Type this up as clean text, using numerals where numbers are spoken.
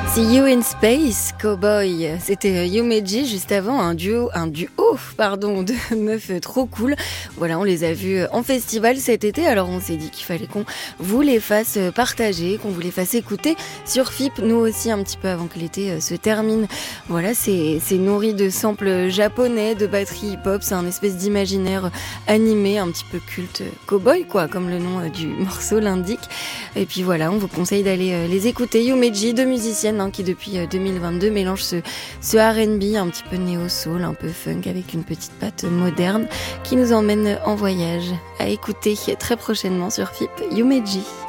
See You in Space, Cowboy. C'était Yumeji juste avant, un duo de meufs trop cool. Voilà, on les a vus en festival cet été, alors on s'est dit qu'il fallait qu'on vous les fasse partager, qu'on vous les fasse écouter sur FIP, nous aussi un petit peu avant que l'été se termine. Voilà, c'est nourri de samples japonais, de batterie hip-hop, c'est un espèce d'imaginaire animé, un petit peu culte cowboy, quoi, comme le nom du morceau l'indique. Et puis voilà, on vous conseille d'aller les écouter. Yumeji, deux musiciennes qui depuis 2022 mélangent ce R&B un petit peu néo-soul, un peu funk avec une petite patte moderne qui nous emmène en voyage. À écouter très prochainement sur FIP, Yumeji.